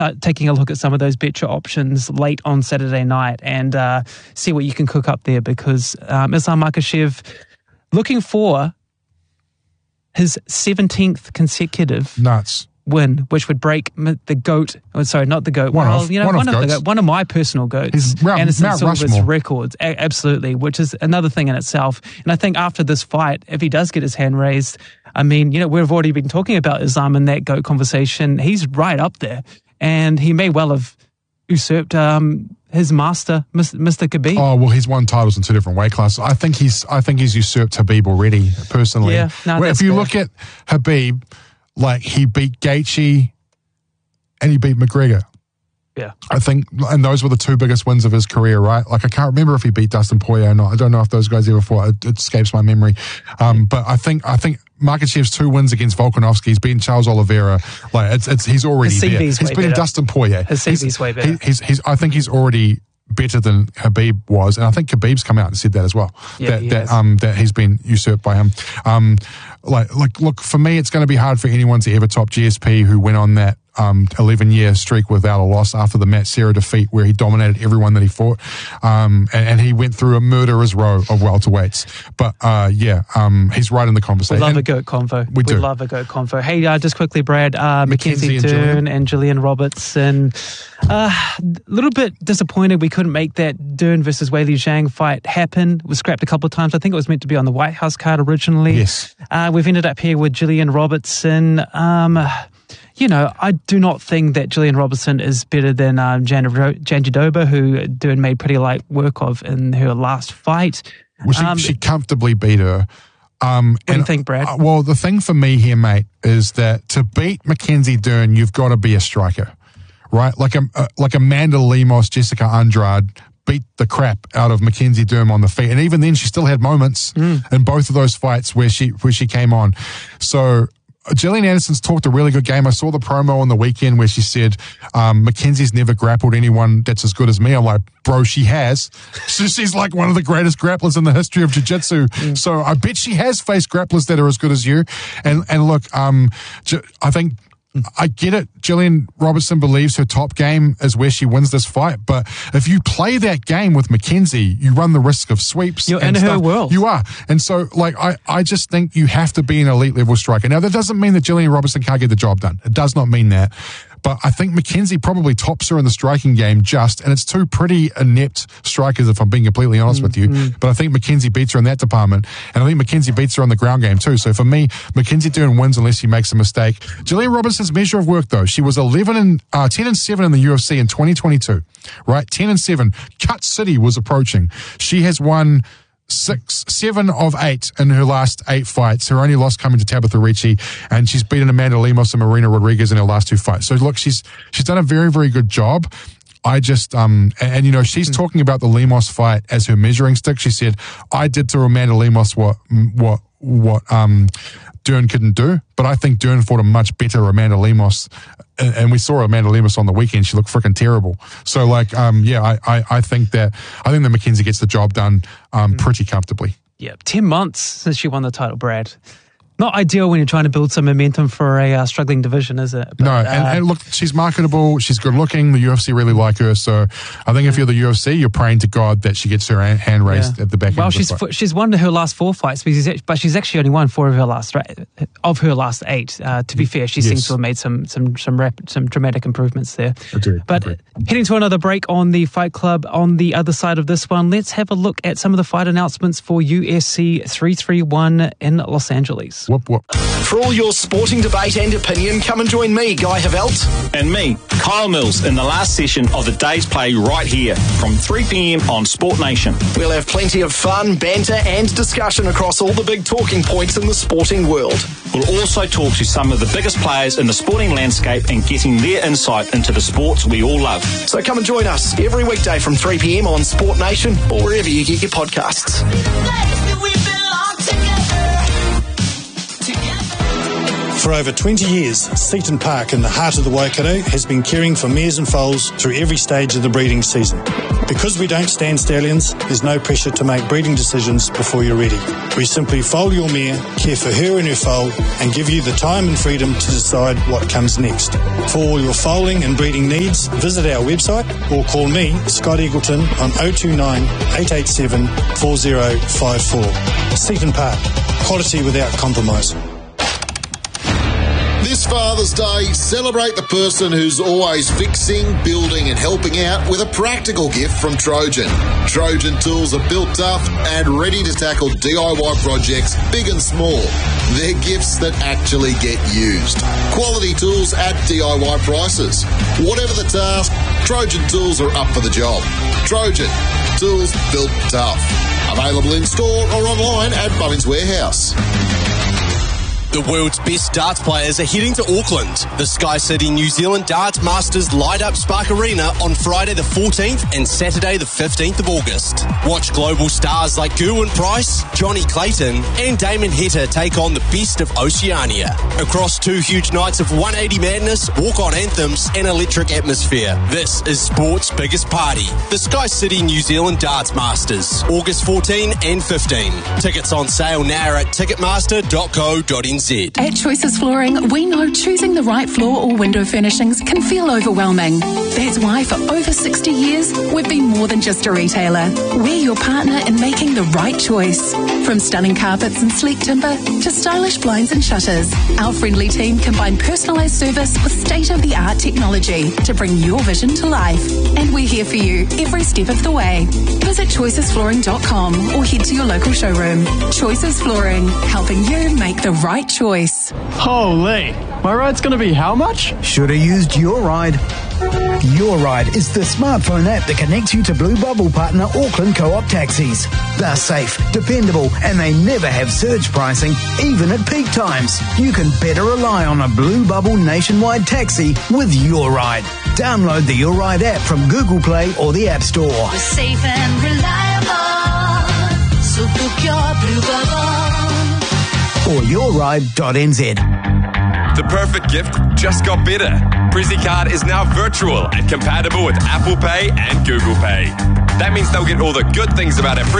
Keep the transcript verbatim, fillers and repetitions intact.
uh, taking a look at some of those betcha options late on Saturday night and uh, see what you can cook up there, because um, Islam Makhachev looking for his seventeenth consecutive nuts win, which would break the GOAT. Oh, sorry, not the GOAT. One well, of, you know, one, one of, of the GOAT, one of my personal GOATs, Mount, Anderson Mount Silva's Rushmore. records. A- absolutely, which is another thing in itself. And I think after this fight, if he does get his hand raised, I mean, you know, we've already been talking about Islam in that GOAT conversation. He's right up there, and he may well have usurped um, his master, Mister Khabib. Oh well, he's won titles in two different weight classes. I think he's, I think he's usurped Habib already. Personally, yeah. No, well, if you fair. look at Habib, like he beat Gaethje and he beat McGregor. Yeah. I think, and those were the two biggest wins of his career, right? Like, I can't remember if he beat Dustin Poirier or not. I don't know if those guys ever fought. It, it escapes my memory. Um, but I think, I think Makhachev's two wins against Volkanovski, he's beaten Charles Oliveira. Like, it's, it's, he's already His C V's there. way He's beaten better. Dustin Poirier. His C V's he's, way better. He, he's, he's, I think he's already better than Habib was, and I think Khabib's come out and said that as well. Yeah, that he that has. um that he's been usurped by him. Um, like like look, for me, it's going to be hard for anyone to ever top G S P, who went on that um eleven year streak without a loss after the Matt Serra defeat, where he dominated everyone that he fought, um and, and he went through a murderer's row of welterweights. But uh yeah, um he's right in the We conversation. love And a GOAT convo. We do. love a GOAT convo. Hey, uh, just quickly, Brad, uh, Mackenzie Mackenzie and Dern Gillian. and Gillian Robertson. A uh, little bit disappointed we couldn't make that Dern versus Weili Zhang fight happen. It was scrapped a couple of times. I think it was meant to be on the White House card originally. Yes. Uh, we've ended up here with Gillian Robertson. Um, you know, I do not think that Gillian Robertson is better than um, Jan Jandiroba, who Dern made pretty light work of in her last fight. Well, she, Um, she comfortably beat her. Um, What do you think, Brad? Uh, well, the thing for me here, mate, is that to beat Mackenzie Dern, you've got to be a striker, right? Like a, uh, like Amanda Lemos, Jessica Andrade beat the crap out of Mackenzie Dern on the feet, and even then, she still had moments Mm. in both of those fights where she where she came on. So. Gillian Anderson's talked a really good game. I saw the promo on the weekend where she said, um, Mackenzie's never grappled anyone that's as good as me. I'm like, bro, she has. So she's like one of the greatest grapplers in the history of jiu-jitsu. Mm. So I bet she has faced grapplers that are as good as you. And, and look, um, I think, I get it. Gillian Robertson believes her top game is where she wins this fight. But if you play that game with Mackenzie, you run the risk of sweeps. You're and in her stuff. world. You are. And so, like, I, I just think you have to be an elite level striker. Now, that doesn't mean that Gillian Robertson can't get the job done. It does not mean that. But I think Mackenzie probably tops her in the striking game just, and it's two pretty inept strikers, if I'm being completely honest mm, with you. Mm. But I think Mackenzie beats her in that department, and I think Mackenzie beats her on the ground game too. So for me, Mackenzie Dern wins unless he makes a mistake. Gillian Robertson's measure of work, though, she was eleven and uh, ten and seven in the U F C in twenty twenty-two, right? ten and seven. Cut City was approaching. She has won six, seven of eight in her last eight fights. Her only loss coming to Tabitha Ricci, and she's beaten Amanda Lemos and Marina Rodriguez in her last two fights. So look, she's she's done a very, very good job. I just, um, and, and you know, she's mm. talking about the Lemos fight as her measuring stick. She said, I did to Amanda Lemos what, what, what, um, Dern couldn't do, but I think Dern fought a much better Amanda Lemos, and, and we saw Amanda Lemos on the weekend. She looked freaking terrible. So, like, um, yeah, I, I, I think that I think that Mackenzie gets the job done um, mm. pretty comfortably. Yeah, ten months since she won the title, Brad. Not ideal when you're trying to build some momentum for a uh, struggling division, is it? But, no, and, uh, and look, she's marketable. She's good looking. The U F C really like her. So I think if you're the U F C, you're praying to God that she gets her hand raised yeah. at the back well, end. Well, she's of the f- she's won her last four fights, but she's actually only won four of her last of her last eight. Uh, to be fair, she yes. seems to have made some some some rap, some dramatic improvements there. Agreed. But Agreed. Heading to another break on the Fight Club. On the other side of this one, let's have a look at some of the fight announcements for U F C three thirty-one in Los Angeles. Whoop whoop. For all your sporting debate and opinion, come and join me, Guy Havelt. And me, Kyle Mills, in the last session of the day's play right here from three p.m. on Sport Nation. We'll have plenty of fun, banter and discussion across all the big talking points in the sporting world. We'll also talk to some of the biggest players in the sporting landscape and getting their insight into the sports we all love. So come and join us every weekday from three p.m. on Sport Nation or wherever you get your podcasts. For over twenty years, Seaton Park in the heart of the Waikato has been caring for mares and foals through every stage of the breeding season. Because we don't stand stallions, there's no pressure to make breeding decisions before you're ready. We simply foal your mare, care for her and her foal, and give you the time and freedom to decide what comes next. For all your foaling and breeding needs, visit our website or call me, Scott Eagleton, on oh two nine, eight eight seven, four oh five four. Seaton Park, quality without compromise. This Father's Day, celebrate the person who's always fixing, building and helping out with a practical gift from Trojan. Trojan tools are built tough and ready to tackle D I Y projects big and small. They're gifts that actually get used. Quality tools at D I Y prices. Whatever the task, Trojan tools are up for the job. Trojan, tools built tough. Available in store or online at Bunnings Warehouse. The world's best darts players are heading to Auckland. The Sky City New Zealand Darts Masters light up Spark Arena on Friday the fourteenth and Saturday the fifteenth of August. Watch global stars like Gerwyn Price, Johnny Clayton and Damon Heta take on the best of Oceania. Across two huge nights of one eighty madness, walk-on anthems and electric atmosphere. This is sport's biggest party. The Sky City New Zealand Darts Masters, August fourteenth and fifteenth. Tickets on sale now at ticketmaster dot co dot n z. At Choices Flooring, we know choosing the right floor or window furnishings can feel overwhelming. That's why for over sixty years, we've been more than just a retailer. We're your partner in making the right choice. From stunning carpets and sleek timber to stylish blinds and shutters, our friendly team combine personalised service with state-of-the-art technology to bring your vision to life. And we're here for you every step of the way. Visit choices flooring dot com or head to your local showroom. Choices Flooring, helping you make the right choice. Holy, my ride's going to be how much? Should have used Your Ride. Your Ride is the smartphone app that connects you to Blue Bubble partner Auckland Co-op taxis. They're safe, dependable, and they never have surge pricing, even at peak times. You can better rely on a Blue Bubble nationwide taxi with Your Ride. Download the Your Ride app from Google Play or the App Store. We're safe and reliable, so book your Blue Bubble. Or your ride dot n z. The perfect gift just got better. Prezzy Card is now virtual and compatible with Apple Pay and Google Pay. That means they'll get all the good things about our